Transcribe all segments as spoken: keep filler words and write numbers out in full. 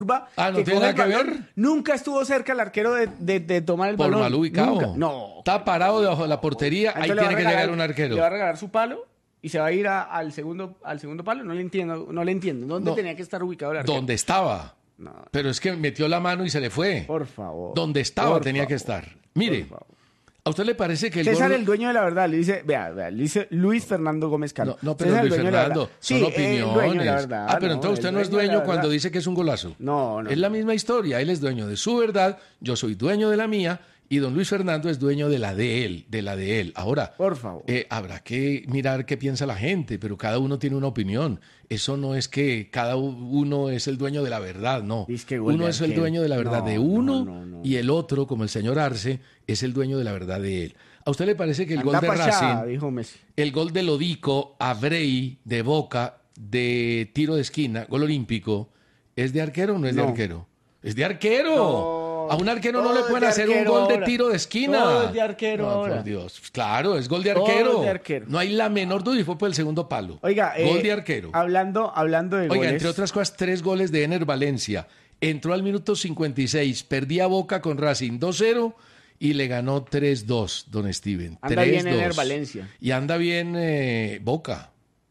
Ah, ¿no que tiene coge nada el que balón, ver? Nunca estuvo cerca el arquero de, de, de tomar el Por balón. mal ubicado. Nunca. No. Está parado debajo de la portería, Entonces ahí le va a tiene que regalar- llegar un arquero. Le va a regalar su palo y se va a ir a- al segundo al segundo palo. No le entiendo, no le entiendo. ¿Dónde No. tenía que estar ubicado el arquero? ¿Dónde estaba? No, Pero es que metió la mano y se le fue. por favor. Donde estaba Por tenía que favor, estar. Mire, por favor. ¿a usted le parece que el César, gol... el dueño de la verdad, le dice, vea, vea, le dice Luis Fernando Gómez Caro. No, no, pero César, el Luis dueño de la Fernando, verdad. son Sí, opiniones. el dueño de la verdad, ah, pero no, entonces usted el no es dueño de la dueño cuando verdad. dice que es un golazo. No, no. Es la misma historia, él es dueño de su verdad, yo soy dueño de la mía, y don Luis Fernando es dueño de la de él, de la de él. Ahora, Por favor. eh, habrá que mirar qué piensa la gente, pero cada uno tiene una opinión. Eso no es que cada uno es el dueño de la verdad, no. Dice que gol Uno de es el arquero. dueño de la verdad No, de no, uno no, no. y el otro, como el señor Arce, es el dueño de la verdad de él. ¿A usted le parece que el Anda gol de pa' allá, Racing, dijo Messi. el gol de Lodico a Brey de Boca de tiro de esquina, gol olímpico, es de arquero o no es de No. arquero? ¡Es de arquero! No. A un arquero no Todo le es pueden de hacer un arquero gol de ahora. tiro de esquina. Todo es de arquero No, ahora. por Dios. Claro, es gol de Todo arquero. es de arquero. No hay la menor duda y fue por el segundo palo. Oiga, gol eh, de arquero. Hablando, hablando de Oiga, goles. entre otras cosas, tres goles de Ener Valencia. Entró al minuto cincuenta y seis, perdía Boca con Racing dos cero y le ganó tres dos, don Steven. Anda bien tres dos. Ener Valencia. Y anda bien eh, Boca.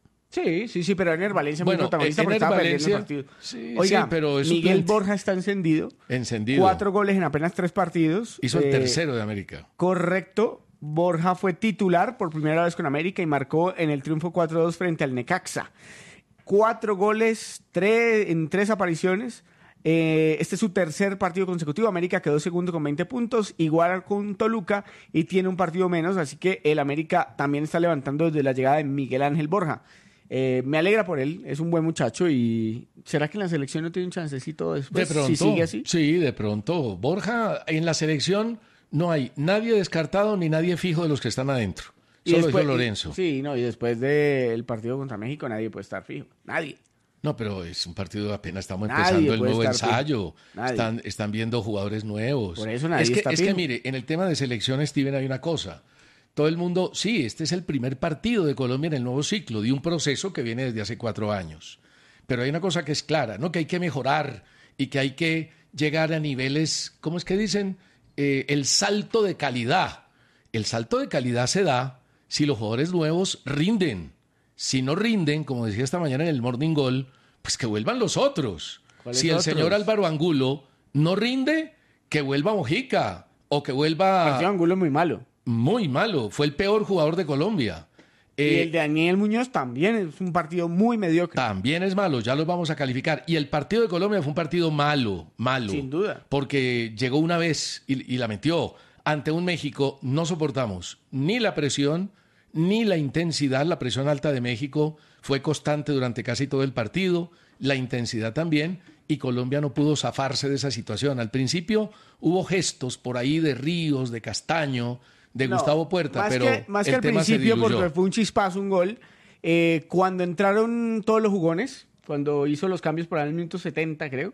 Sí, sí, sí, pero Ener Valencia Bueno, muy protagonista porque Ener estaba Valencia- perdiendo el partido. sí, Oiga, sí, pero es Miguel suplente. Borja está encendido. Encendido. Cuatro goles en apenas tres partidos. Hizo el Eh, tercero de América. Correcto. Borja fue titular por primera vez con América y marcó en el triunfo cuatro dos frente al Necaxa. Cuatro goles tres, en tres apariciones. Eh, este es su tercer partido consecutivo. América quedó segundo con veinte puntos, igual con Toluca y tiene un partido menos. Así que el América también está levantando desde la llegada de Miguel Ángel Borja. Eh, me alegra por él, es un buen muchacho y ¿será que en la selección no tiene un chancecito después? De pronto. Si sigue así. Sí, de pronto. Borja, en la selección no hay nadie descartado ni nadie fijo de los que están adentro. Y Solo después- dijo Lorenzo. y- sí, no, y después del partido contra México nadie puede estar fijo. Nadie. No, pero es un partido apenas estamos Nadie empezando el puede nuevo estar ensayo. Nadie. Están, están viendo jugadores nuevos. Por eso nadie es que, está es que fijo. mire, en el tema de selección, Steven, hay una cosa. Todo el mundo, sí, este es el primer partido de Colombia en el nuevo ciclo, de un proceso que viene desde hace cuatro años. Pero hay una cosa que es clara, ¿no? Que hay que mejorar y que hay que llegar a niveles, ¿cómo es que dicen? Eh, el salto de calidad. El salto de calidad se da si los jugadores nuevos rinden. Si no rinden, como decía esta mañana en el Morning Goal, pues que vuelvan los otros. ¿Cuáles Si el otros? señor Álvaro Angulo no rinde, que vuelva Mojica o que vuelva Partido de Angulo es muy malo. muy malo. Fue el peor jugador de Colombia. y Eh, el de Daniel Muñoz también es un partido muy mediocre. También es malo, ya los vamos a calificar. Y el partido de Colombia fue un partido malo, malo. Sin duda. Porque llegó una vez y, y la metió. Ante un México no soportamos ni la presión, ni la intensidad. La presión alta de México fue constante durante casi todo el partido, la intensidad también, y Colombia no pudo zafarse de esa situación. Al principio hubo gestos por ahí de Ríos, de Castaño, de No, Gustavo Puerta, más pero que, más que el al tema se principio, diluyó. porque fue un chispazo, un gol. eh, cuando entraron todos los jugones, cuando hizo los cambios por ahí en el minuto setenta, creo,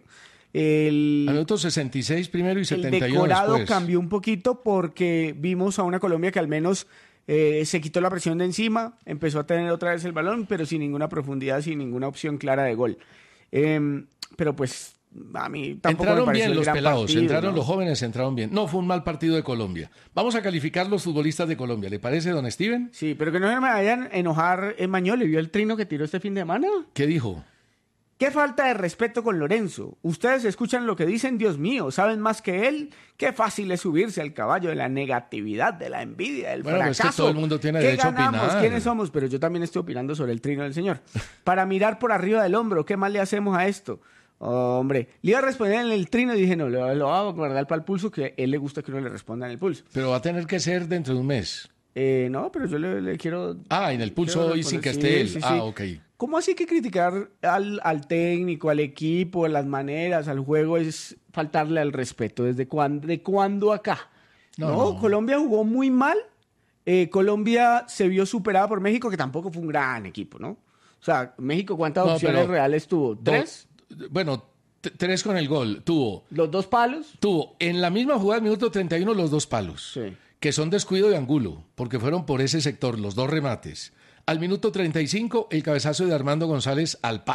el, Al minuto sesenta y seis primero y el setenta y uno decorado después. cambió un poquito porque vimos a una Colombia que al menos eh, se quitó la presión de encima, empezó a tener otra vez el balón, pero sin ninguna profundidad, sin ninguna opción clara de gol. Eh, pero pues a mí tampoco me Entraron pareció bien el los gran pelados, partido, entraron ¿no? los jóvenes, entraron bien. No, fue un mal partido de Colombia. Vamos a calificar los futbolistas de Colombia. ¿Le parece, don Steven? Sí, pero que no se me vayan a enojar en Mañole. ¿Vio el trino que tiró este fin de semana? ¿Qué dijo? Qué falta de respeto con Lorenzo. Ustedes escuchan lo que dicen, Dios mío, saben más que él. Qué fácil es subirse al caballo de la negatividad, de la envidia, del Bueno, pero es que fracaso. todo el mundo tiene ¿Qué derecho a ganamos? opinar. ¿Quiénes somos? Pero yo también estoy opinando sobre el trino del señor. Para mirar por arriba del hombro, ¿qué más le hacemos a esto? Hombre, le iba a responder en el trino y dije, no, lo, lo voy a guardar para el pulso, que a él le gusta que uno le responda en el pulso. Pero va a tener que ser dentro de un mes. Eh, no, pero yo le, le quiero... Ah, en el pulso quiero hoy sin que responder. esté Sí, él. sí, sí. Ah, ok. ¿Cómo así que criticar al, al técnico, al equipo, a las maneras, al juego es faltarle al respeto? ¿Desde cuándo, de cuándo acá? No, No, no. Colombia jugó muy mal. Eh, Colombia se vio superada por México, que tampoco fue un gran equipo, ¿no? O sea, México, ¿cuántas No, opciones pero- reales tuvo? ¿Tres? Do- Bueno, t- tres con el gol. Tuvo, ¿Los dos palos? tuvo en la misma jugada, minuto treinta y uno, los dos palos. Sí. Que son descuido de Angulo, porque fueron por ese sector, los dos remates. Al minuto treinta y cinco, el cabezazo de Armando González al palo,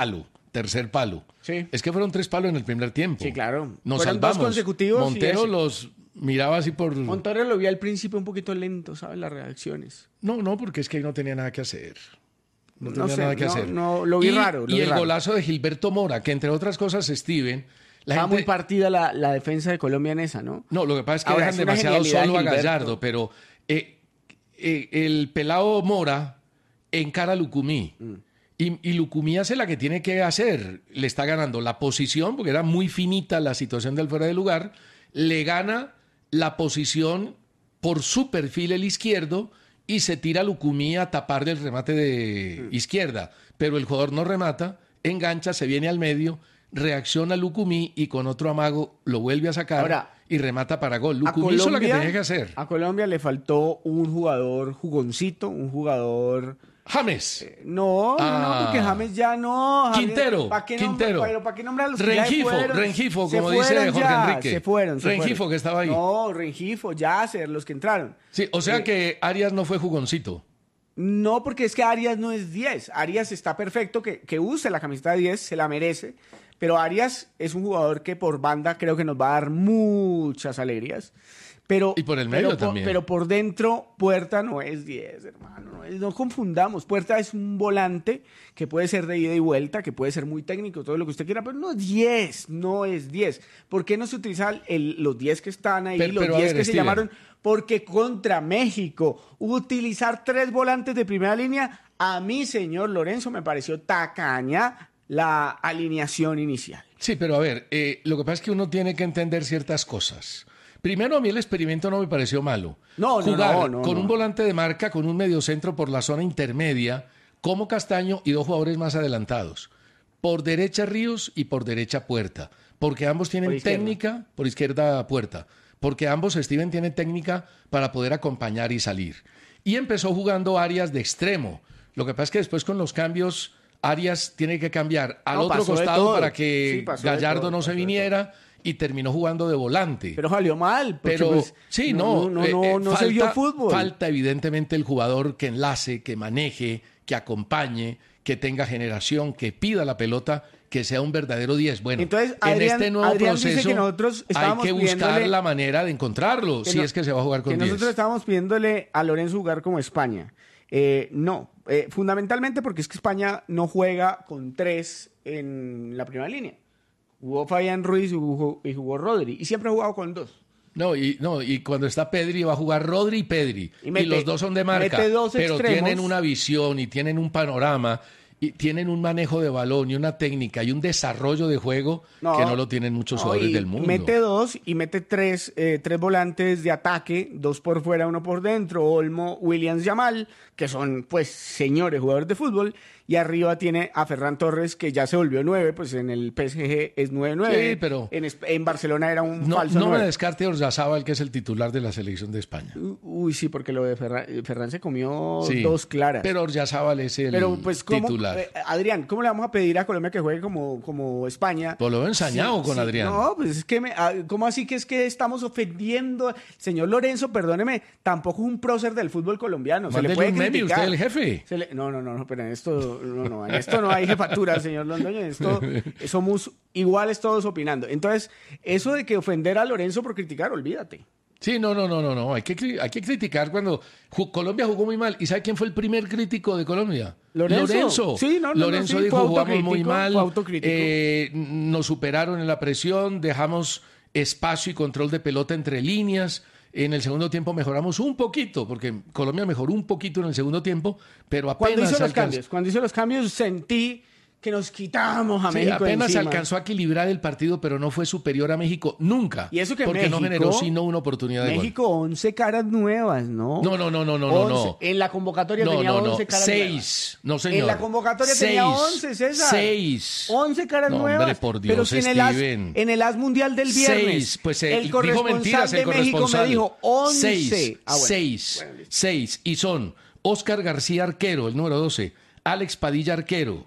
tercer palo. Sí. Es que fueron tres palos en el primer tiempo. Sí, claro. Nos Fueron salvamos. dos consecutivos. Montero y los miraba así por... Montero lo vi al principio un poquito lento, ¿sabes? Las reacciones. No, no, porque es que ahí no tenía nada que hacer. No, No tenía sé, nada que no, hacer. no, lo vi y, raro, lo y vi el raro. golazo de Gilberto Mora, que entre otras cosas, Steven... La Estaba gente... muy partida la, la defensa de Colombia en esa, ¿no? No, lo que pasa es que Ahora, dejan es una demasiado genialidad solo a Gilberto. Gallardo, pero eh, eh, el pelado Mora encara a Lucumí. Mm. Y, y Lucumí hace la que tiene que hacer. Le está ganando la posición, porque era muy finita la situación del fuera de lugar. Le gana la posición por su perfil el izquierdo y se tira a Lucumí a tapar el remate de Mm. izquierda. Pero el jugador no remata, engancha, se viene al medio, reacciona Lucumí y con otro amago lo vuelve a sacar Ahora, y remata para gol. A Lucumí hizo lo que Colombia- tenía que hacer. A Colombia le faltó un jugador jugoncito, un jugador... James. No, no, Ah. no, porque James ya no. James- Quintero, ¿pa' qué Quintero. nombra- pero ¿para qué nombrar a los que ya se Rengifo, fueron? Rengifo, Se como dice fueron Jorge ya, Enrique. Se fueron, se Rengifo, fueron. que estaba ahí. No, Rengifo, Yasser, los que entraron. Sí, o sea Eh, que Arias no fue jugoncito. No, porque es que Arias no es diez. Arias está perfecto, que, que use la camiseta de diez, se la merece. Pero Arias es un jugador que por banda creo que nos va a dar muchas alegrías. Pero, Y por el medio pero por- también. Pero por dentro, Puerta no es diez, hermano. No, es- no confundamos. Puerta es un volante que puede ser de ida y vuelta, que puede ser muy técnico, todo lo que usted quiera, pero no es diez, no es diez. ¿Por qué no se utilizan el- los diez que están ahí, Pero- los pero a diez ver, que se Steven. llamaron? Porque contra México, utilizar tres volantes de primera línea, a mí, señor Lorenzo, me pareció tacaña la alineación inicial. Sí, pero a ver, eh, lo que pasa es que uno tiene que entender ciertas cosas. Primero, a mí el experimento no me pareció malo. No, no, Jugar no, no, con no. un volante de marca, con un mediocentro por la zona intermedia, como Castaño y dos jugadores más adelantados. Por derecha Ríos y por derecha Puerta. Porque ambos Por tienen izquierda. técnica, por izquierda Puerta. Porque ambos, Steven, tienen técnica para poder acompañar y salir. Y empezó jugando Arias de extremo. Lo que pasa es que después con los cambios, Arias tiene que cambiar al No, otro pasó de costado todo. para que Sí, pasó de Gallardo todo, no pasó se de viniera y terminó jugando de volante. Pero salió mal. Porque, Pero pues, sí, no, No, no, eh, no, eh, no falta, se vio fútbol. Falta evidentemente el jugador que enlace, que maneje, que acompañe, que tenga generación, que pida la pelota, que sea un verdadero diez. Bueno, Entonces, en Adrián- este nuevo Adrián dice proceso que nosotros hay estábamos que buscar pidiéndole- la manera de encontrarlo, si no- es que se va a jugar con que diez. nosotros estábamos pidiéndole a Lorenzo jugar como España. Eh, no, eh, fundamentalmente porque es que España no juega con tres en la primera línea. Jugó Fabián Ruiz y jugó, y jugó Rodri. Y siempre ha jugado con dos. No, y, no, y cuando está Pedri va a jugar Rodri y Pedri. Y Y, mete- los dos son de marca. mete dos pero extremos. tienen una visión y tienen un panorama y tienen un manejo de balón y una técnica y un desarrollo de juego que no lo tienen muchos no, jugadores y del mundo. Mete dos y mete tres, eh, tres volantes de ataque, dos por fuera, uno por dentro, Olmo, Williams, Yamal, que son pues señores jugadores de fútbol, y arriba tiene a Ferran Torres, que ya se volvió nueve, pues en el P S G es nueve nueve, Sí, pero- en, Esp- en Barcelona era un No, falso no me nueve. descarte Oryazábal, que es el titular de la selección de España. Uy, sí, porque lo de Ferran, Ferran se comió Sí, dos claras. Pero Oryazábal es el Pero, pues, ¿cómo, titular. eh, Adrián, ¿cómo le vamos a pedir a Colombia que juegue como, como España? Pues lo veo ensañado con Adrián. No, pues es que, me, ah, ¿cómo así que es que estamos ofendiendo? Señor Lorenzo, perdóneme, tampoco es un prócer del fútbol colombiano. Se le Mándele puede un meme, criticar. usted el jefe. Se le- no, no, no, no, pero en esto no, no, en esto no hay jefatura, señor Londoño. En esto somos iguales todos opinando. Entonces, eso de que ofender a Lorenzo por criticar, olvídate. Sí, no, no, no, no, no. Hay que, cri- hay que criticar cuando ju- Colombia jugó muy mal. ¿Y sabe quién fue el primer crítico de Colombia? Lorenzo. Sí, no, no, no, Lorenzo sí, dijo, fue jugamos muy autocrítico, mal, fue autocrítico. eh, nos superaron en la presión, dejamos espacio y control de pelota entre líneas. En el segundo tiempo mejoramos un poquito, porque Colombia mejoró un poquito en el segundo tiempo, pero apenas Cuando hizo los alcanzó- cambios, cuando hizo los cambios sentí que nos quitamos a Sí, México apenas encima. alcanzó a equilibrar el partido, pero no fue superior a México nunca. Y eso que porque México, no generó sino una oportunidad de gol. México, once caras nuevas, ¿no? No, no, no, no, no, no, once. no. En la convocatoria No, tenía no, no. once caras nuevas. Seis. No, señor. En la convocatoria Seis. tenía once, César. Seis. once caras No, nuevas. hombre, por Dios, Pero si en el, as, Steven. en el as mundial del viernes, Seis. Pues eh, el dijo corresponsal mentiras el de México corresponsal. me dijo once. Seis. Ah, bueno. Seis. Bueno, listo. Seis. Y son Oscar García, arquero, el número doce. Alex Padilla, arquero.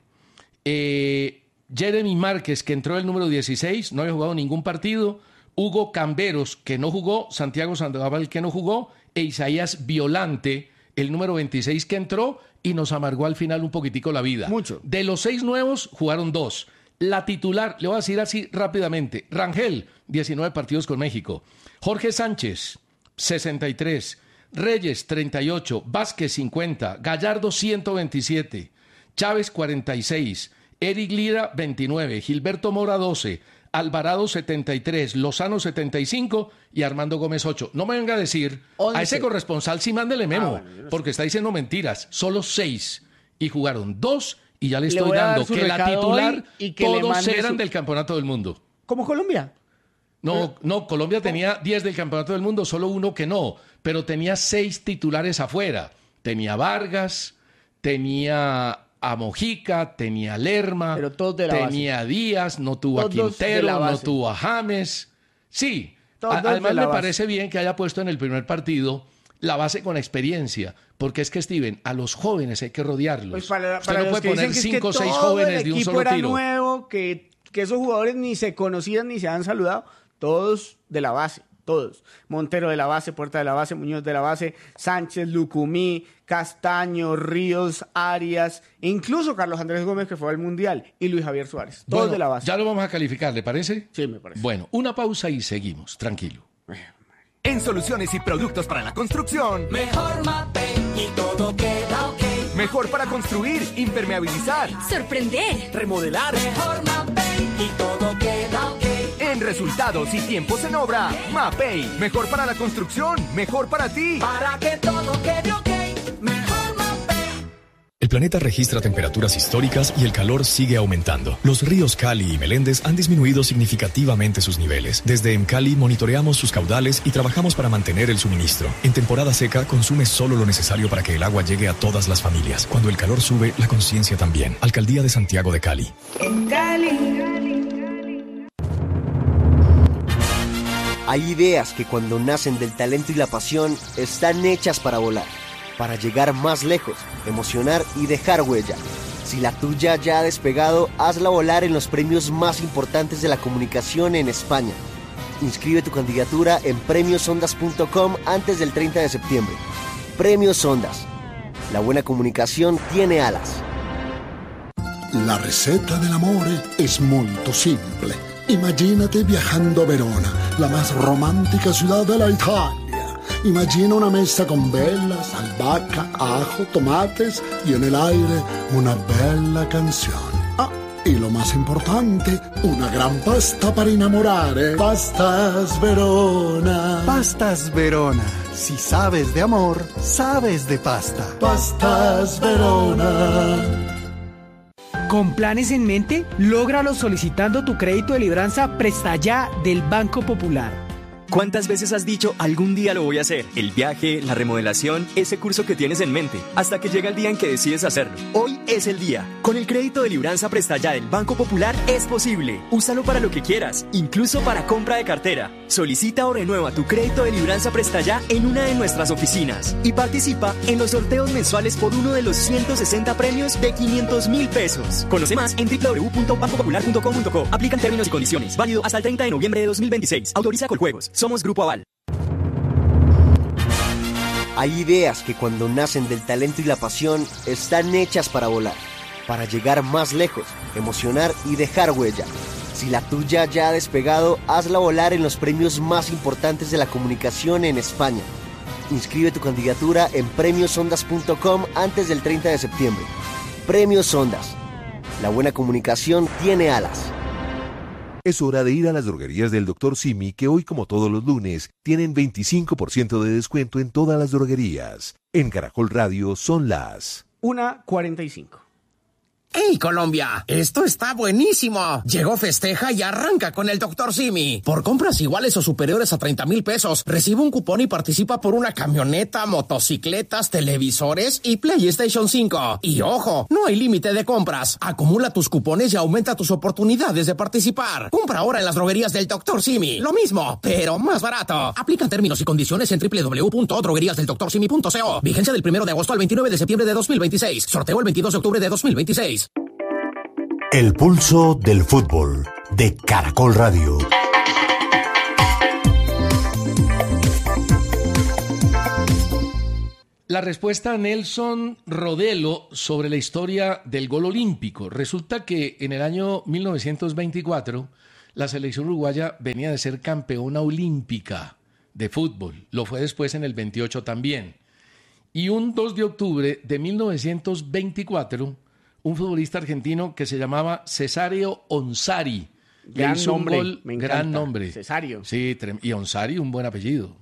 Eh, Jeremy Márquez, que entró el número dieciséis, no había jugado ningún partido. Hugo Camberos, que no jugó. Santiago Sandoval, que no jugó. E Isaías Violante, el número veintiséis, que entró y nos amargó al final un poquitico la vida. Mucho. De los seis nuevos, jugaron dos. La titular, le voy a decir así rápidamente. Rangel, diecinueve partidos con México. Jorge Sánchez, sesenta y tres. Reyes, treinta y ocho. Vázquez, cincuenta. Gallardo, ciento veintisiete. Chávez, cuarenta y seis. Eric Lira, veintinueve. Gilberto Mora, doce. Alvarado, setenta y tres. Lozano, setenta y cinco. Y Armando Gómez, ocho. No me venga a decir, once. A ese corresponsal sí mándele memo, ah, bueno, porque está diciendo mentiras. Solo seis. Y jugaron dos. Y ya le estoy le dando que la titular, y que todos eran su... del Campeonato del Mundo. ¿Como Colombia? No, no, Colombia tenía diez del Campeonato del Mundo, solo uno que no. Pero tenía seis titulares afuera. Tenía Vargas, tenía a Mojica, tenía a Lerma, pero todos de la tenía base. a Díaz, no tuvo todos a Quintero, no tuvo a James. Sí, a, además me base. Parece bien que haya puesto en el primer partido la base con experiencia, porque es que, Steven, a los jóvenes hay que rodearlos. Pues para, Usted para no puede poner cinco o seis jóvenes de un solo era tiro. Nuevo, que, que esos jugadores ni se conocían ni se han saludado, todos de la base, todos. Montero de la base, Puerta de la base, Muñoz de la base, Sánchez, Lucumí, Castaño, Ríos, Arias, e incluso Carlos Andrés Gómez, que fue al Mundial, y Luis Javier Suárez, todos bueno, de la base. Ya lo vamos a calificar, ¿le parece? Sí, me parece. Bueno, una pausa y seguimos, tranquilo. En soluciones y productos para la construcción, mejor Mapei y todo queda ok. Mejor para construir, impermeabilizar, sorprender, remodelar. Mejor Mapei y todo queda ok. En resultados y tiempos en obra, Mapei. Mejor para la construcción, mejor para ti. Para que todo quede ok, mejor Mapei. El planeta registra temperaturas históricas y el calor sigue aumentando. Los ríos Cali y Meléndez han disminuido significativamente sus niveles. Desde EMCALI monitoreamos sus caudales y trabajamos para mantener el suministro. En temporada seca, consume solo lo necesario para que el agua llegue a todas las familias. Cuando el calor sube, la conciencia también. Alcaldía de Santiago de Cali. En Cali. Hay ideas que cuando nacen del talento y la pasión están hechas para volar, para llegar más lejos, emocionar y dejar huella. Si la tuya ya ha despegado, hazla volar en los premios más importantes de la comunicación en España. Inscribe tu candidatura en premios ondas punto com antes del treinta de septiembre. Premios Ondas. La buena comunicación tiene alas. La receta dell'amore es molto simple. Imagínate viajando a Verona, la más romántica ciudad de la Italia. Imagina una mesa con velas, albahaca, ajo, tomates y en el aire una bella canción. Ah, y lo más importante, una gran pasta para enamorare. Pastas Verona. Pastas Verona. Si sabes de amor, sabes de pasta. Pastas Verona. Con planes en mente, lógralo solicitando tu crédito de libranza Presta Ya del Banco Popular. ¿Cuántas veces has dicho algún día lo voy a hacer? El viaje, la remodelación, ese curso que tienes en mente, hasta que llega el día en que decides hacerlo. Hoy es el día. Con el crédito de libranza Presta Ya del Banco Popular es posible. Úsalo para lo que quieras, incluso para compra de cartera. Solicita o renueva tu crédito de libranza Presta Ya en una de nuestras oficinas y participa en los sorteos mensuales por uno de los ciento sesenta premios de quinientos mil pesos. Conoce más en doble u doble u doble u punto banco popular punto com punto co. Aplican términos y condiciones. Válido hasta el treinta de noviembre de dos mil veintiséis. Autoriza Coljuegos. Somos Grupo Aval. Hay ideas que cuando nacen del talento y la pasión están hechas para volar, para llegar más lejos, emocionar y dejar huella. Si la tuya ya ha despegado, hazla volar en los premios más importantes de la comunicación en España. Inscribe tu candidatura en premios ondas punto com antes del treinta de septiembre. Premios Ondas. La buena comunicación tiene alas. Es hora de ir a las droguerías del doctor Simi, que hoy, como todos los lunes, tienen veinticinco por ciento de descuento en todas las droguerías. En Caracol Radio son las una cuarenta y cinco. ¡Hey, Colombia! ¡Esto está buenísimo! Llegó Festeja y arranca con el doctor Simi. Por compras iguales o superiores a treinta mil pesos, recibe un cupón y participa por una camioneta, motocicletas, televisores y PlayStation cinco. Y ojo, no hay límite de compras. Acumula tus cupones y aumenta tus oportunidades de participar. Compra ahora en las droguerías del doctor Simi. Lo mismo, pero más barato. Aplican términos y condiciones en doble u doble u doble u punto droguerías del doctor simi punto co. Vigencia del primero de agosto al veintinueve de septiembre de dos mil veintiséis. Sorteo el veintidós de octubre de dos mil veintiséis. El pulso del fútbol de Caracol Radio. la respuesta a Nelson Rodelo sobre la historia del gol olímpico. Resulta que en el año mil novecientos veinticuatro la selección uruguaya venía de ser campeona olímpica de fútbol. Lo fue después en el veintiocho también. Y un dos de octubre de mil novecientos veinticuatro, un futbolista argentino que se llamaba Cesario Onsari. Gran hizo nombre, un gol, me encanta. gran nombre. Cesario. Sí, trem- y Onsari, un buen apellido.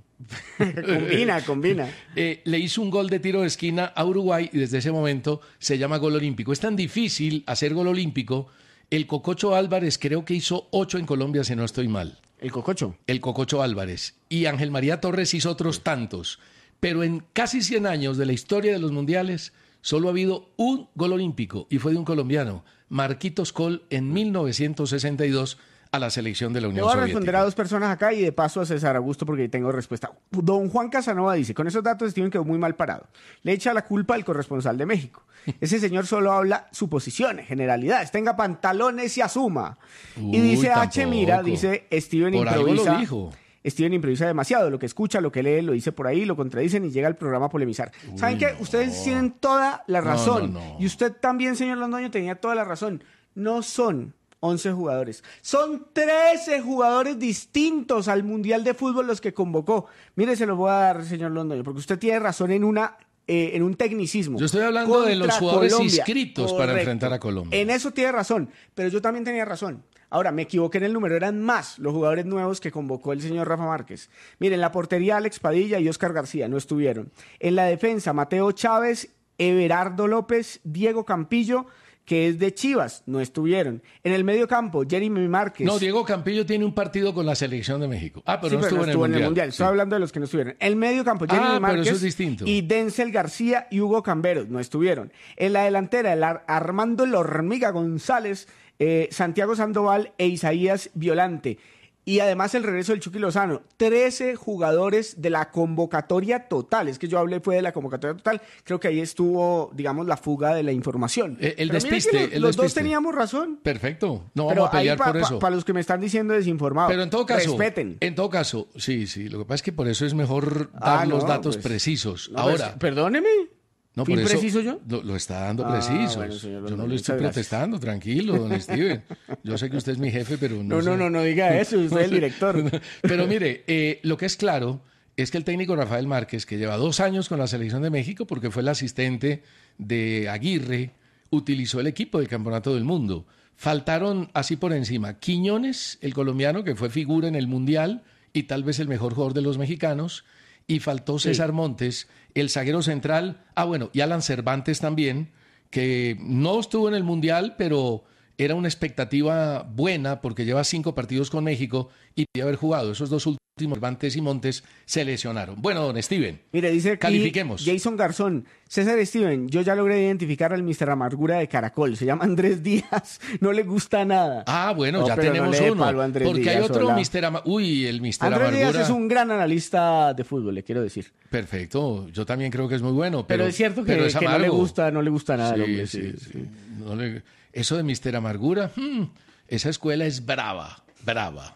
combina, combina. Eh, le hizo un gol de tiro de esquina a Uruguay y desde ese momento se llama gol olímpico. Es tan difícil hacer gol olímpico. El Cococho Álvarez creo que hizo ocho en Colombia, si no estoy mal. ¿El Cococho? El Cococho Álvarez. Y Ángel María Torres hizo otros tantos. Pero en casi cien años de la historia de los mundiales, solo ha habido un gol olímpico y fue de un colombiano, Marquitos Coll, en mil novecientos sesenta y dos a la selección de la Le Unión voy a Soviética. responder a dos personas acá y de paso a César Augusto porque tengo respuesta. Don Juan Casanova dice, con esos datos Steven quedó muy mal parado. Le echa la culpa al corresponsal de México. Ese señor solo habla suposiciones, generalidades. Tenga pantalones y asuma. Uy, y dice H. tampoco. Mira, dice Steven Por algo lo improvisa. dijo. Steven improvisa demasiado. Lo que escucha, lo que lee, lo dice por ahí, lo contradicen y llega al programa a polemizar. Uy, ¿Saben qué? no. Ustedes tienen toda la No, razón. no, no. Y usted también, señor Londoño, tenía toda la razón. No son once jugadores. Son trece jugadores distintos al Mundial de Fútbol los que convocó. Mire, se los voy a dar, señor Londoño, porque usted tiene razón en una eh, en un tecnicismo. Yo estoy hablando de los Contra jugadores Colombia. inscritos para Correcto. enfrentar a Colombia. En eso tiene razón, pero yo también tenía razón. Ahora, me equivoqué en el número, eran más los jugadores nuevos que convocó el señor Rafa Márquez. Miren, en la portería Alex Padilla y Óscar García no estuvieron. En la defensa, Mateo Chávez, Everardo López, Diego Campillo, que es de Chivas, no estuvieron. En el medio campo, Jeremy Márquez. No, Diego Campillo tiene un partido con la selección de México. Ah, pero Sí, no estuvo, en, el mundial. mundial. Estoy Sí. hablando de los que no estuvieron. El medio campo, Ah, Jeremy pero Márquez eso es distinto. y Denzel García y Hugo Camberos no estuvieron. En la delantera, el Ar- Armando La Hormiga González, eh, Santiago Sandoval e Isaías Violante. Y además el regreso del Chucky Lozano. trece jugadores de la convocatoria total. Es que yo hablé fue de la convocatoria total. Creo que ahí estuvo, digamos, la fuga de la información. Eh, el Pero mire despiste, que los, el los dos despiste. teníamos razón. Perfecto. No Pero vamos a pelear ahí pa- por pa- eso. Para los que me están diciendo desinformados. Pero en todo caso, respeten. en todo caso, sí, sí. Lo que pasa es que por eso es mejor dar Ah, los no, datos pues, precisos. no, Ahora, pues, perdóneme. no, ¿Fui por eso preciso yo? Lo, lo está dando Ah, precisos. bueno, señor yo no Londoño, lo estoy muchas gracias. protestando, tranquilo, don Steven. Yo sé que usted es mi jefe, pero no. No, sé. no, no, no diga eso, usted es el sé. director. Pero mire, eh, lo que es claro es que el técnico Rafael Márquez, que lleva dos años con la selección de México, porque fue el asistente de Aguirre, utilizó el equipo del Campeonato del Mundo. Faltaron así por encima Quiñones, el colombiano, que fue figura en el Mundial y tal vez el mejor jugador de los mexicanos, y faltó César Sí. Montes, el zaguero central, ah bueno, y Alan Cervantes también, que no estuvo en el Mundial, pero era una expectativa buena porque lleva cinco partidos con México y podía haber jugado. Esos dos últimos, Cervantes y Montes, se lesionaron. Bueno, don Steven, Mire, dice aquí califiquemos. Jason Garzón, César Steven, yo ya logré identificar al mister Amargura de Caracol, se llama Andrés Díaz, no le gusta nada. Ah, bueno, No, ya pero no tenemos le dé uno. palo a Andrés Porque hay Díaz, otro hola. mister Ama- Uy, el mister Andrés Amargura. Díaz es un gran analista de fútbol, le quiero decir. Perfecto, yo también creo que es muy bueno. Pero, Pero, es cierto que, pero es que no le amargo. gusta, no le gusta nada al Sí, hombre. sí, sí, sí. No le- Eso de mister Amargura, hmm, esa escuela es brava, brava,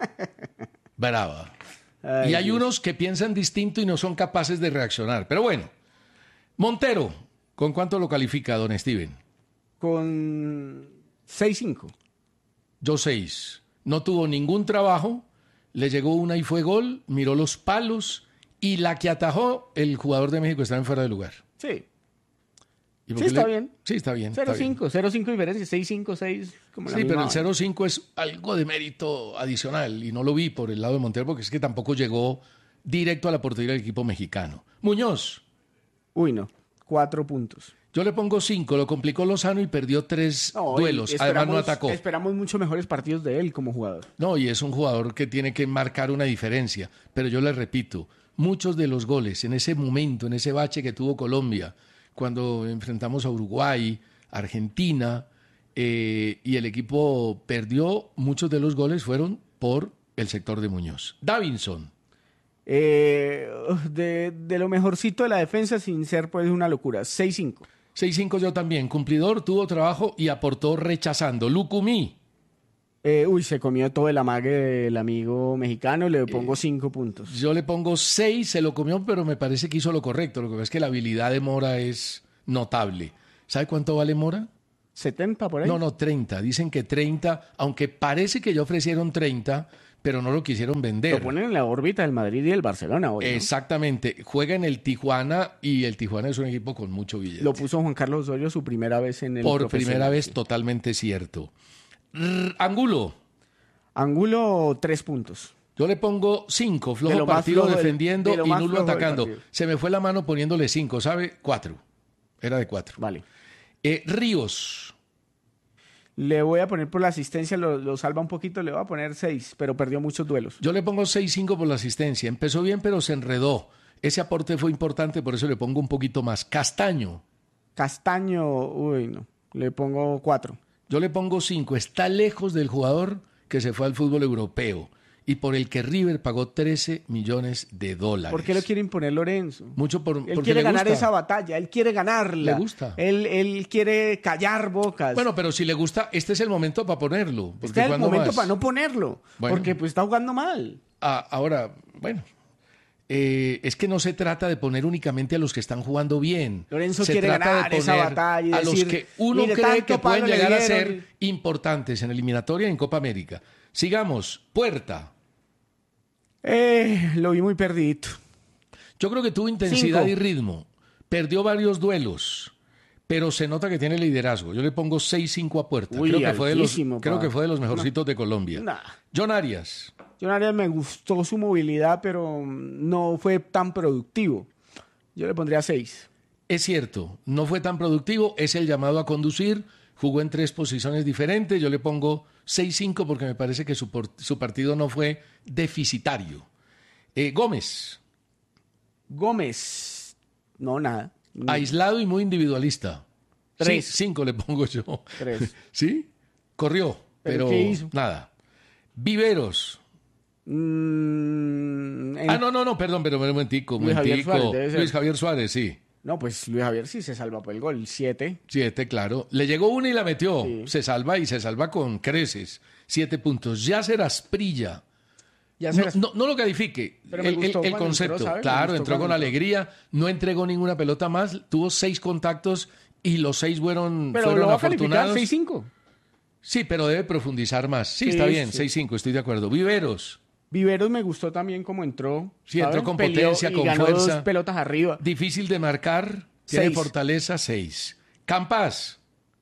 brava. Ay, y hay Dios. unos que piensan distinto y no son capaces de reaccionar. Pero bueno, Montero, ¿con cuánto lo califica, don Steven? Con seis cinco. Yo seis. No tuvo ningún trabajo, le llegó una y fue gol, miró los palos y la que atajó, el jugador de México estaba en fuera de lugar. Sí. ¿Y por Sí, qué está le- bien. Sí, está bien. cero está bien. cinco, cero cinco diferencia, seis cinco, seis. Como la Sí, misma pero el vaina. cero cinco es algo de mérito adicional y no lo vi por el lado de Montero porque es que tampoco llegó directo a la portería del equipo mexicano. Muñoz. Uy, no. Cuatro puntos. Yo le pongo cinco, lo complicó Lozano y perdió tres No, y duelos. Además no esperamos- atacó. Esperamos mucho mejores partidos de él como jugador. No, y es un jugador que tiene que marcar una diferencia. Pero yo le repito, muchos de los goles en ese momento, en ese bache que tuvo Colombia, cuando enfrentamos a Uruguay, Argentina, eh, y el equipo perdió, muchos de los goles fueron por el sector de Muñoz. Davinson. Eh, de, de lo mejorcito de la defensa, sin ser pues una locura. seis cinco. seis cinco yo también. Cumplidor, tuvo trabajo y aportó rechazando. Lucumí. Eh, uy, se comió todo el amague del amigo mexicano, le pongo eh, cinco puntos. Yo le pongo seis, se lo comió, pero me parece que hizo lo correcto. Lo que pasa es que la habilidad de Mora es notable. ¿Sabe cuánto vale Mora? ¿setenta por ahí? No, no, treinta. Dicen que treinta, aunque parece que ya ofrecieron treinta, pero no lo quisieron vender. Lo ponen en la órbita del Madrid y del Barcelona hoy, ¿no? Exactamente. Juega en el Tijuana y el Tijuana es un equipo con mucho billete. Lo puso Juan Carlos Osorio su primera vez en el Por primera vez, totalmente cierto. Angulo. Angulo, tres puntos. Yo le pongo cinco, flojo de partido flojo defendiendo del, de y nulo atacando. Se me fue la mano poniéndole cinco, ¿sabe? Cuatro. Era de cuatro. Vale. Eh, Ríos. Le voy a poner por la asistencia, lo, lo salva un poquito, le voy a poner seis, pero perdió muchos duelos. Yo le pongo seis cinco por la asistencia. Empezó bien, pero se enredó. Ese aporte fue importante, por eso le pongo un poquito más. Castaño. Castaño, uy, no. Le pongo cuatro. Yo le pongo cinco. Está lejos del jugador que se fue al fútbol europeo y por el que River pagó trece millones de dólares. ¿Por qué lo quiere imponer Lorenzo? Mucho por, él quiere le ganar gusta. esa batalla, él quiere ganarla. Le gusta. Él, él quiere callar bocas. Bueno, pero si le gusta, este es el momento para ponerlo. Este es el momento más? para no ponerlo, bueno. Porque pues está jugando mal. Ah, ahora, bueno... Eh, es que no se trata de poner únicamente a los que están jugando bien. Lorenzo se quiere trata ganar de esa batalla y a decir, los que uno cree que pueden llegar a ser importantes en eliminatoria y en Copa América. Sigamos. Puerta. Eh, lo vi muy perdido. Yo creo que tuvo intensidad Cinco. y ritmo. Perdió varios duelos, pero se nota que tiene liderazgo. Yo le pongo seis cinco a Puerta. Uy, creo, que fue de los, pa. creo que fue de los mejorcitos no. de Colombia. Nah. John Arias. John Arias me gustó su movilidad, pero no fue tan productivo. Yo le pondría seis. Es cierto, no fue tan productivo, es el llamado a conducir, jugó en tres posiciones diferentes, yo le pongo seis cinco porque me parece que su, por, su partido no fue deficitario. Eh, Gómez. Gómez, no, nada. No. Aislado y muy individualista. Tres. Sí, cinco le pongo yo. Tres. ¿Sí? Corrió, pero, ¿Pero qué hizo? Nada. Viveros. Mm, en... Ah, no, no, no, perdón, pero un momentico, un Luis Javier momentico. Suárez, debe ser. Luis Javier Suárez, sí. No, pues Luis Javier sí se salva por el gol, siete. Siete, claro. Le llegó una y la metió. Sí. Se salva y se salva con creces. Siete puntos. Yacer Asprilla. Ya No, no, no lo califique. Pero me el, gustó el- el cuando concepto. entró, ¿sabe? Me Claro, gustó entró con cuando entró. alegría. No entregó ninguna pelota más. Tuvo seis contactos y los seis fueron, Pero fueron lo va a calificar afortunados. seis cinco. Sí, pero debe profundizar más. Sí, Sí, está bien. sí. seis cinco, estoy de acuerdo. Viveros. Viveros me gustó también como entró. Sí, entró ¿saben? con Peleó potencia, y con ganó fuerza. dos pelotas arriba. Difícil de marcar. Tiene Seis. fortaleza, seis. Campas.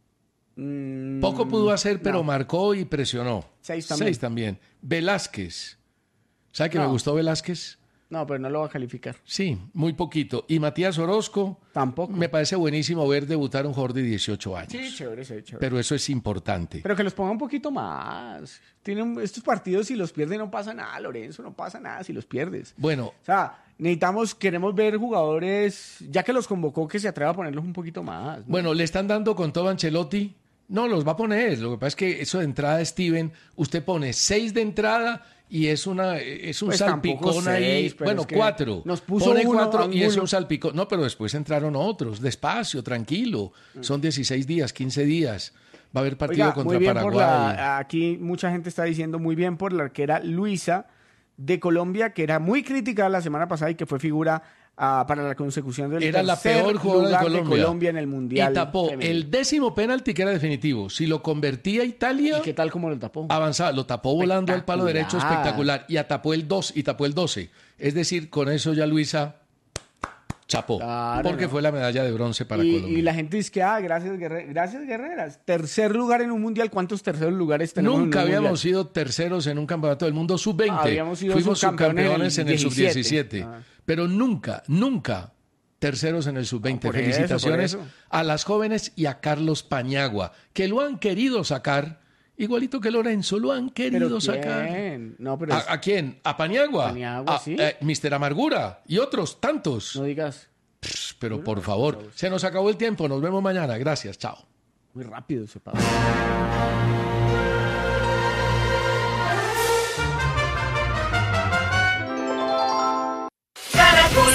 Mm, Poco pudo hacer, pero no. marcó y presionó. Seis también. Seis también. Velázquez. ¿Sabe que No. me gustó Velázquez? No, pero no lo va a calificar. Sí, muy poquito. Y Matías Orozco. Tampoco. Me parece buenísimo ver debutar a un jugador de dieciocho años. Sí, chévere, sí, chévere. Pero eso es importante. Pero que los ponga un poquito más. Tienen estos partidos, si los pierden no pasa nada, Lorenzo, no pasa nada si los pierdes. Bueno, O sea, necesitamos, queremos ver jugadores, ya que los convocó, que se atreva a ponerlos un poquito más. ¿no? bueno, le están dando con todo a Ancelotti. No, los va a poner. Lo que pasa es que eso de entrada, Steven, usted pone seis de entrada y es una es un Pues tampoco salpicón ahí. seis, pero Bueno, es que cuatro. nos puso Pone uno, cuatro y es Angulo. un salpicón. No, pero después entraron otros. Despacio, tranquilo. Son dieciséis días, quince días. Va a haber partido Oiga, contra muy bien Paraguay. por la, aquí mucha gente está diciendo muy bien por la arquera Luisa de Colombia, que era muy criticada la semana pasada y que fue figura ah, para la consecución del Era la tercer peor jugadora de lugar Colombia. Colombia en el Mundial. Y tapó femenino. el décimo penalti que era definitivo. Si lo convertía Italia, ¿Y qué tal como lo tapó? avanzaba. Lo tapó volando al palo derecho, Espectacular. espectacular. Y tapó el dos y tapó el doce. Es decir, con eso ya Luisa chapó. Claro, porque no. fue la medalla de bronce para y, Colombia. y la gente dice que, ah, gracias, Guerre- gracias Guerreras. Tercer lugar en un Mundial. ¿Cuántos terceros lugares tenemos Nunca en un habíamos mundial? sido terceros en un campeonato del mundo sub veinte. Habíamos sido Fuimos subcampeones subcampeones en el sub diecisiete. diecisiete. Ah. Pero nunca, nunca terceros en el sub veinte. No, por eso, Felicitaciones por eso. a las jóvenes y a Carlos Pañagua, que lo han querido sacar, igualito que Lorenzo, lo han querido ¿Pero sacar. quién? No, pero es- ¿A, a quién? ¿A Paniagua? Paniagua, a, sí. eh, mister Amargura y otros tantos. no digas Pss, Pero por favor, se nos acabó el tiempo. Nos vemos mañana. Gracias. Chao. muy rápido ese pavo.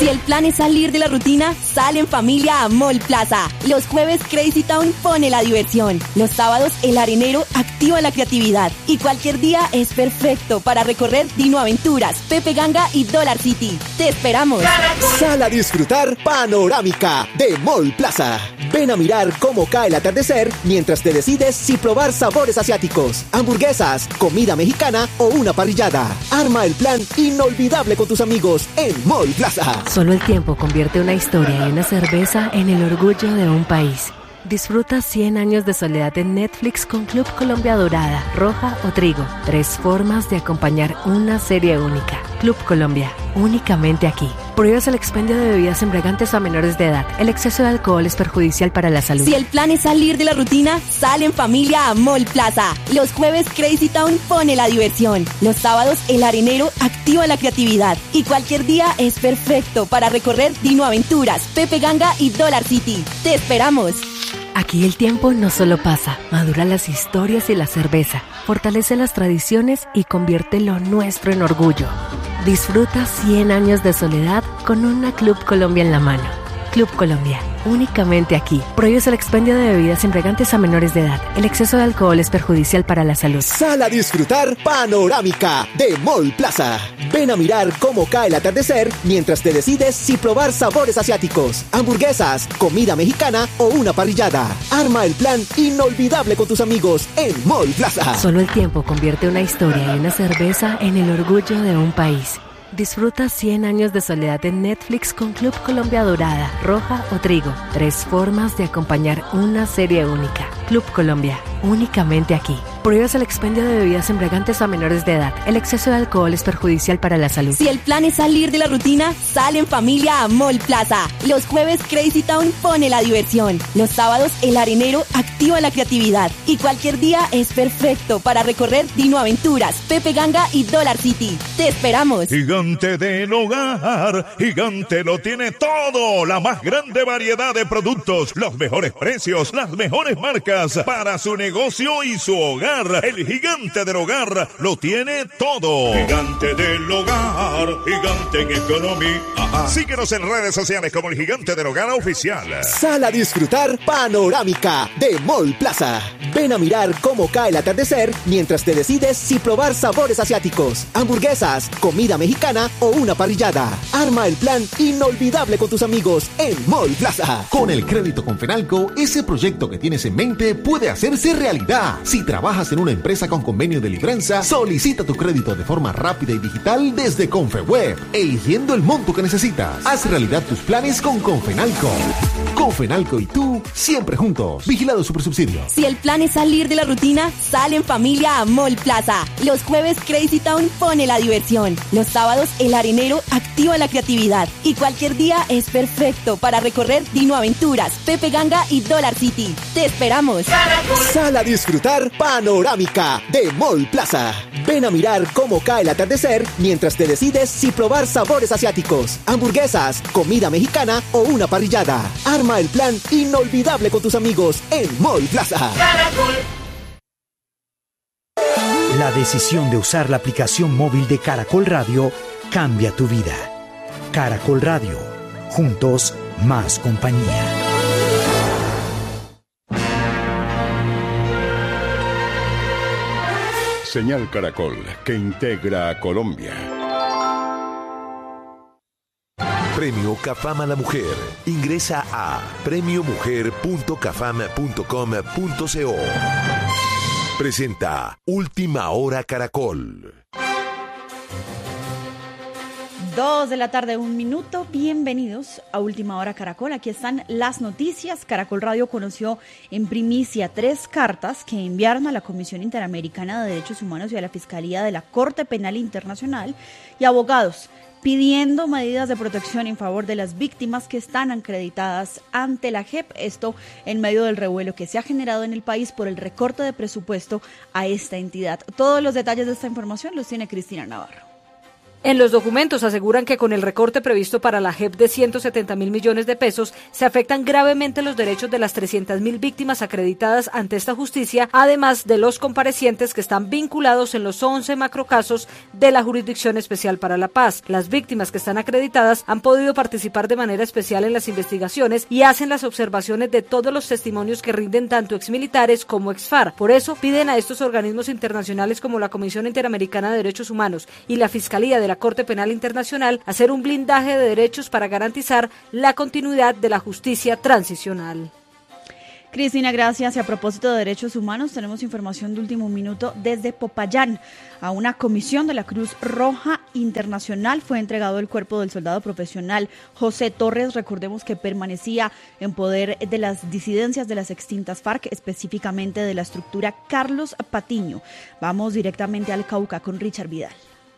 Si el plan es salir de la rutina, sale en familia a Mall Plaza. Los jueves Crazy Town pone la diversión. Los sábados El Arenero activa la creatividad. Y cualquier día es perfecto para recorrer Dino Aventuras, Pepe Ganga y Dollar City. ¡Te esperamos! Sal a disfrutar Panorámica de Mall Plaza. Ven a mirar cómo cae el atardecer mientras te decides si probar sabores asiáticos, hamburguesas, comida mexicana o una parrillada. Arma el plan inolvidable con tus amigos en Mall Plaza. Solo el tiempo convierte una historia y una cerveza en el orgullo de un país. Disfruta cien años de soledad en Netflix con Club Colombia Dorada, Roja o Trigo. Tres formas de acompañar una serie única. Club Colombia, únicamente aquí. Prohíbes el expendio de bebidas embriagantes a menores de edad. El exceso de alcohol es perjudicial para la salud. Si el plan es salir de la rutina, sale en familia a Mall Plaza. Los jueves Crazy Town pone la diversión. Los sábados El Arenero activa la creatividad. Y cualquier día es perfecto para recorrer Dino Aventuras, Pepe Ganga y Dollar City. ¡Te esperamos! Aquí el tiempo no solo pasa, madura las historias y la cerveza, fortalece las tradiciones y convierte lo nuestro en orgullo. Disfruta cien años de soledad con una Club Colombia en la mano. Club Colombia, únicamente aquí. Prohíbes el expendio de bebidas embriagantes a menores de edad. El exceso de alcohol es perjudicial para la salud. Sal a disfrutar Panorámica de Mall Plaza. Ven a mirar cómo cae el atardecer mientras te decides si probar sabores asiáticos, hamburguesas, comida mexicana o una parrillada. Arma el plan inolvidable con tus amigos en Mall Plaza. Solo el tiempo convierte una historia y una cerveza en el orgullo de un país. Disfruta cien años de soledad en Netflix con Club Colombia Dorada, Roja o Trigo. Tres formas de acompañar una serie única. Club Colombia, únicamente aquí. Prohíbes el expendio de bebidas embriagantes a menores de edad. El exceso de alcohol es perjudicial para la salud. Si el plan es salir de la rutina, sale en familia a Mall Plaza. Los jueves Crazy Town pone la diversión. Los sábados El Arenero activa la creatividad. Y cualquier día es perfecto para recorrer Dino Aventuras, Pepe Ganga y Dollar City. ¡Te esperamos! Gigante del Hogar, Gigante lo tiene todo, la más grande variedad de productos, los mejores precios, las mejores marcas para su negocio y su hogar. El Gigante del Hogar lo tiene todo. Gigante del Hogar, Gigante en economía. Síguenos en redes sociales como el Gigante del Hogar Oficial. Sal a disfrutar Panorámica de Mall Plaza. Ven a mirar cómo cae el atardecer mientras te decides si probar sabores asiáticos, hamburguesas, comida mexicana o una parrillada. Arma el plan inolvidable con tus amigos en Mall Plaza. Con el crédito Confenalco, ese proyecto que tienes en mente puede hacerse realidad. Si trabajas en una empresa con convenio de libranza, solicita tu crédito de forma rápida y digital desde Confeweb, eligiendo el monto que necesitas. Haz realidad tus planes con Confenalco. Confenalco y tú, siempre juntos. Vigilado Supersubsidio. Si el plan es salir de la rutina, sale en familia a Mall Plaza. Los jueves Crazy Town pone la diversión. Los sábados El Arenero activa la creatividad. Y cualquier día es perfecto para recorrer Dino Aventuras, Pepe Ganga y Dollar City. ¡Te esperamos! Sal a disfrutar Panorámica de Mall Plaza. Ven a mirar cómo cae el atardecer mientras te decides si probar sabores asiáticos, hamburguesas, comida mexicana o una parrillada. Arma el plan inolvidable con tus amigos en Mall Plaza. La decisión de usar la aplicación móvil de Caracol Radio cambia tu vida. Caracol Radio. Juntos, más compañía. Señal Caracol, que integra a Colombia. Premio Cafam a la Mujer. Ingresa a premio mujer punto cafam punto com punto co. Presenta Última Hora Caracol. Dos de la tarde, un minuto. Bienvenidos a Última Hora Caracol. Aquí están las noticias. Caracol Radio conoció en primicia tres cartas que enviaron a la Comisión Interamericana de Derechos Humanos y a la Fiscalía de la Corte Penal Internacional y abogados pidiendo medidas de protección en favor de las víctimas que están acreditadas ante la J E P. Esto en medio del revuelo que se ha generado en el país por el recorte de presupuesto a esta entidad. Todos los detalles de esta información los tiene Cristina Navarro. En los documentos aseguran que con el recorte previsto para la J E P de ciento setenta mil millones de pesos se afectan gravemente los derechos de las trescientas mil víctimas acreditadas ante esta justicia, además de los comparecientes que están vinculados en los once macrocasos de la Jurisdicción Especial para la Paz. Las víctimas que están acreditadas han podido participar de manera especial en las investigaciones y hacen las observaciones de todos los testimonios que rinden tanto exmilitares como exFARC. Por eso piden a estos organismos internacionales como la Comisión Interamericana de Derechos Humanos y la Fiscalía de la Corte Penal Internacional hacer un blindaje de derechos para garantizar la continuidad de la justicia transicional. Cristina, gracias. Y a propósito de derechos humanos, tenemos información de último minuto desde Popayán. A una comisión de la Cruz Roja Internacional fue entregado el cuerpo del soldado profesional José Torres. Recordemos que permanecía en poder de las disidencias de las extintas FARC, específicamente de la estructura Carlos Patiño. Vamos directamente al Cauca con Richard Vidal.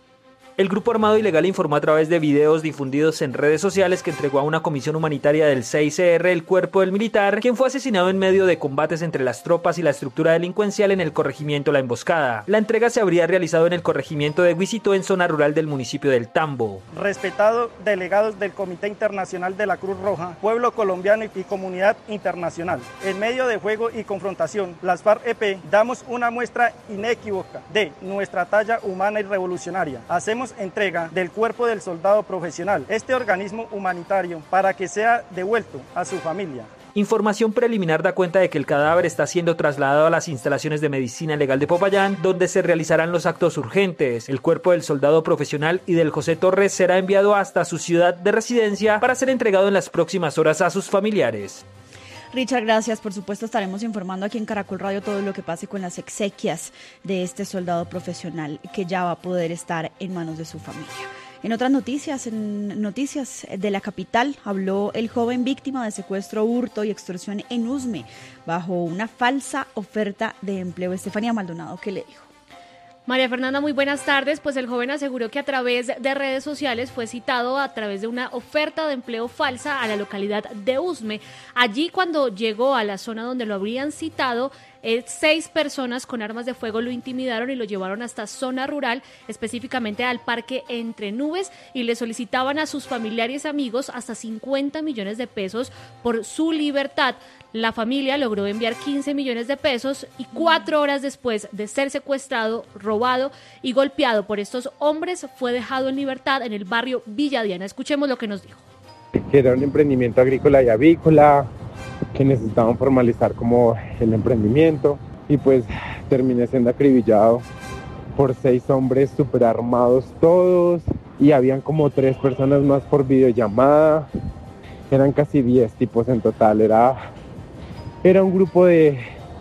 El grupo armado ilegal informó a través de videos difundidos en redes sociales que entregó a una comisión humanitaria del C I C R el cuerpo del militar, quien fue asesinado en medio de combates entre las tropas y la estructura delincuencial en el corregimiento La Emboscada. La entrega se habría realizado en el corregimiento de Guisito, en zona rural del municipio del Tambo. Respetados delegados del Comité Internacional de la Cruz Roja, pueblo colombiano y comunidad internacional, en medio de fuego y confrontación, las FARC-E P damos una muestra inequívoca de nuestra talla humana y revolucionaria. Hacemos entrega del cuerpo del soldado profesional, este organismo humanitario, para que sea devuelto a su familia. Información preliminar da cuenta de que el cadáver está siendo trasladado a las instalaciones de medicina legal de Popayán, donde se realizarán los actos urgentes. El cuerpo del soldado profesional y del José Torres será enviado hasta su ciudad de residencia para ser entregado en las próximas horas a sus familiares. Richard, gracias. Por supuesto, estaremos informando aquí en Caracol Radio todo lo que pase con las exequias de este soldado profesional que ya va a poder estar en manos de su familia. En otras noticias, en noticias de la capital, habló el joven víctima de secuestro, hurto y extorsión en Usme bajo una falsa oferta de empleo. Estefanía Maldonado, ¿qué le dijo? María Fernanda, muy buenas tardes. Pues el joven aseguró que a través de redes sociales fue citado a través de una oferta de empleo falsa a la localidad de Usme. Allí, cuando llegó a la zona donde lo habrían citado, Eh, seis personas con armas de fuego lo intimidaron y lo llevaron hasta zona rural, específicamente al parque Entre Nubes, y le solicitaban a sus familiares y amigos hasta cincuenta millones de pesos por su libertad. La familia logró enviar quince millones de pesos y cuatro horas después de ser secuestrado, robado y golpeado por estos hombres, fue dejado en libertad en el barrio Villa Diana. Escuchemos lo que nos dijo. Que era un emprendimiento agrícola y avícola, que necesitaban formalizar como el emprendimiento, y pues terminé siendo acribillado por seis hombres súper armados todos, y habían como tres personas más por videollamada, eran casi diez tipos en total, era, era un grupo de,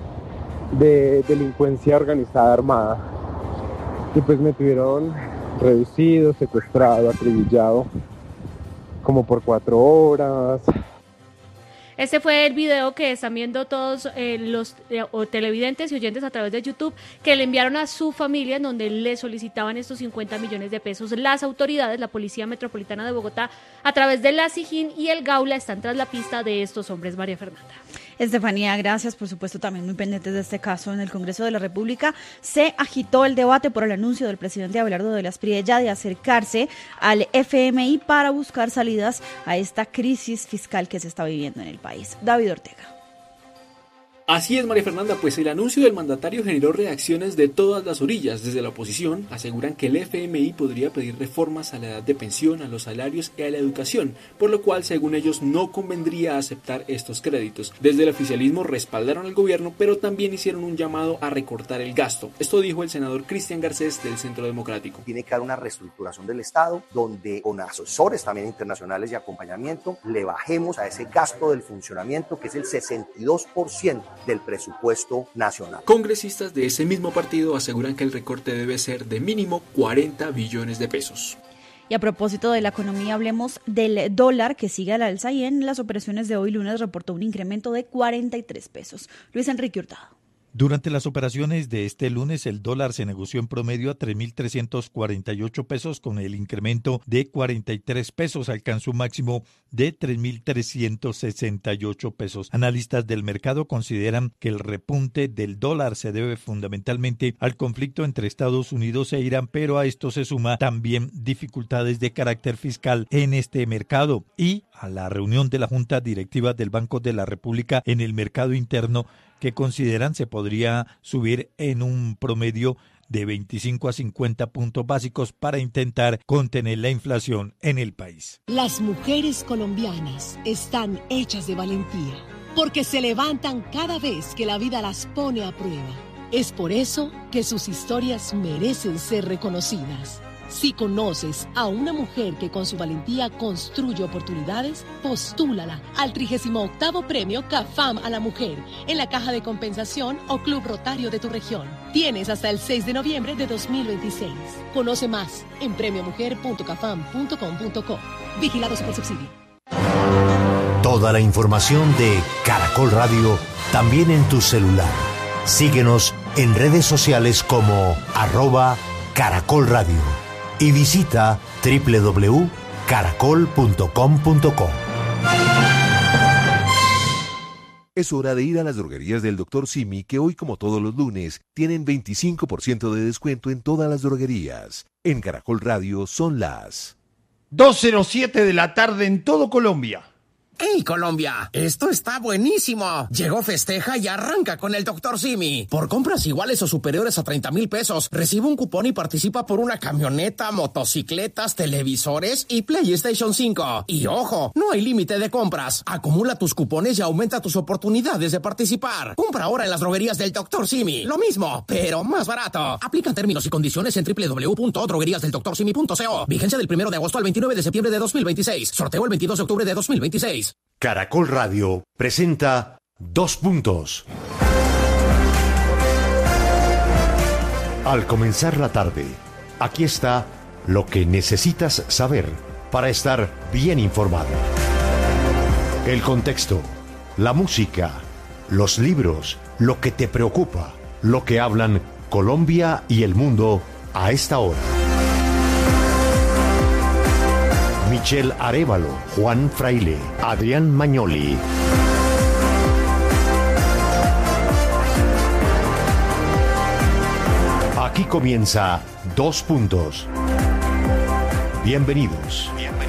de delincuencia organizada armada, y pues me tuvieron reducido, secuestrado, acribillado como por cuatro horas. Este fue el video que están viendo todos eh, los eh, o televidentes y oyentes a través de YouTube, que le enviaron a su familia, en donde le solicitaban estos cincuenta millones de pesos. Las autoridades, la Policía Metropolitana de Bogotá, a través de la SIJIN y el Gaula, están tras la pista de estos hombres. María Fernanda. Estefanía, gracias. Por supuesto, también muy pendientes de este caso. En el Congreso de la República se agitó el debate por el anuncio del presidente Abelardo de la Espriella de acercarse al F M I para buscar salidas a esta crisis fiscal que se está viviendo en el país. David Ortega. Así es, María Fernanda, pues el anuncio del mandatario generó reacciones de todas las orillas. Desde la oposición aseguran que el F M I podría pedir reformas a la edad de pensión, a los salarios y a la educación, por lo cual, según ellos, no convendría aceptar estos créditos. Desde el oficialismo respaldaron al gobierno, pero también hicieron un llamado a recortar el gasto. Esto dijo el senador Cristian Garcés del Centro Democrático. Tiene que haber una reestructuración del Estado, donde con asesores también internacionales y acompañamiento, le bajemos a ese gasto del funcionamiento, que es el sesenta y dos por ciento del presupuesto nacional. Congresistas de ese mismo partido aseguran que el recorte debe ser de mínimo cuarenta billones de pesos. Y a propósito de la economía, hablemos del dólar, que sigue al alza, y en las operaciones de hoy lunes reportó un incremento de cuarenta y tres pesos. Luis Enrique Hurtado. Durante las operaciones de este lunes, el dólar se negoció en promedio a tres mil trescientos cuarenta y ocho pesos, con el incremento de cuarenta y tres pesos. Alcanzó un máximo de tres mil trescientos sesenta y ocho pesos. Analistas del mercado consideran que el repunte del dólar se debe fundamentalmente al conflicto entre Estados Unidos e Irán, pero a esto se suma también dificultades de carácter fiscal en este mercado y a la reunión de la Junta Directiva del Banco de la República en el mercado interno, que consideran se podría subir en un promedio de veinticinco a cincuenta puntos básicos para intentar contener la inflación en el país. Las mujeres colombianas están hechas de valentía, porque se levantan cada vez que la vida las pone a prueba. Es por eso que sus historias merecen ser reconocidas. Si conoces a una mujer que con su valentía construye oportunidades, postúlala al trigésimo octavo Premio CAFAM a la Mujer en la Caja de Compensación o Club Rotario de tu región. Tienes hasta el seis de noviembre de dos mil veintiséis. Conoce más en premio mujer punto cafam punto com punto co. Vigilado Supersubsidio. Toda la información de Caracol Radio también en tu celular. Síguenos en redes sociales como arroba Caracol Radio. Y visita doble u doble u doble u punto caracol punto com punto co. Es hora de ir a las droguerías del doctor Simi, que hoy, como todos los lunes, tienen veinticinco por ciento de descuento en todas las droguerías. En Caracol Radio son las dos cero siete de la tarde en todo Colombia. ¡Hey, Colombia! Esto está buenísimo. Llegó Festeja y arranca con el doctor Simi. Por compras iguales o superiores a treinta mil pesos, recibe un cupón y participa por una camioneta, motocicletas, televisores y PlayStation cinco. Y ojo, no hay límite de compras. Acumula tus cupones y aumenta tus oportunidades de participar. Compra ahora en las droguerías del doctor Simi. Lo mismo, pero más barato. Aplican términos y condiciones en doble u doble u doble u punto droguerías del doctor simi punto co. Vigencia del primero de agosto al veintinueve de septiembre de dos mil veintiséis. Sorteo el veintidós de octubre de dos mil veintiséis. Caracol Radio presenta Dos Puntos. Al comenzar la tarde, aquí está lo que necesitas saber para estar bien informado. El contexto, la música, los libros, lo que te preocupa, lo que hablan Colombia y el mundo a esta hora. Michelle Arévalo, Juan Fraile, Adrián Magnoli. Aquí comienza Dos Puntos. Bienvenidos. Bienvenidos.